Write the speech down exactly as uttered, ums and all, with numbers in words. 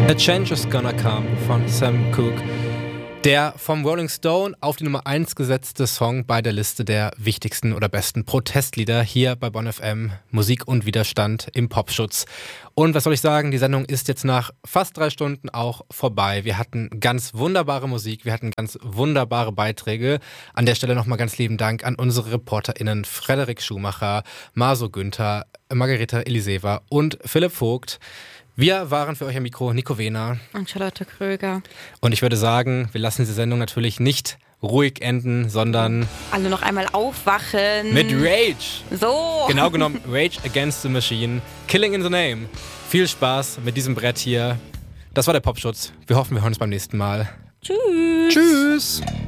A Change is Gonna Come von Sam Cooke. Der vom Rolling Stone auf die Nummer eins gesetzte Song bei der Liste der wichtigsten oder besten Protestlieder hier bei Bonn F M. Musik und Widerstand im Popschutz. Und was soll ich sagen, die Sendung ist jetzt nach fast drei Stunden auch vorbei. Wir hatten ganz wunderbare Musik, wir hatten ganz wunderbare Beiträge. An der Stelle nochmal ganz lieben Dank an unsere ReporterInnen Frederik Schumacher, Maso Günther, Margareta Eliseva und Philipp Vogt. Wir waren für euch am Mikro Nico Wehner und Charlotte Kröger. Und ich würde sagen, wir lassen diese Sendung natürlich nicht ruhig enden, sondern alle noch einmal aufwachen. Mit Rage. So. Genau genommen Rage Against the Machine. Killing in the Name. Viel Spaß mit diesem Brett hier. Das war der Popschutz. Wir hoffen, wir hören uns beim nächsten Mal. Tschüss. Tschüss.